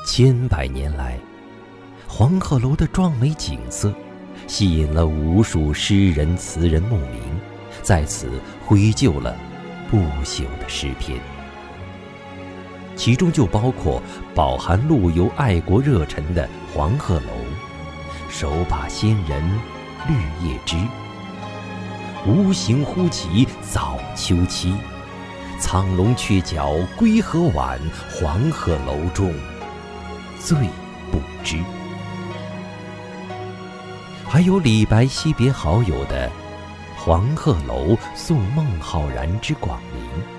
千百年来，黄鹤楼的壮美景色吸引了无数诗人词人慕名，在此绘就了不朽的诗篇，其中就包括饱含陆游爱国热忱的黄鹤楼、手把仙人绿叶枝、无形忽起早秋期、苍龙鹊角归河晚，黄鹤楼中最不知。还有李白惜别好友的黄鹤楼送孟浩然之广陵，